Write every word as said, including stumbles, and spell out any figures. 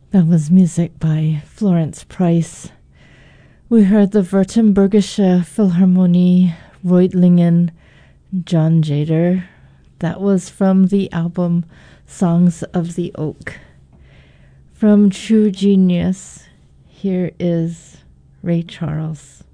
That was music by Florence Price. We heard the Württembergische Philharmonie, Reutlingen, John Jader. That was from the album Songs of the Oak. From True Genius, here is Ray Charles.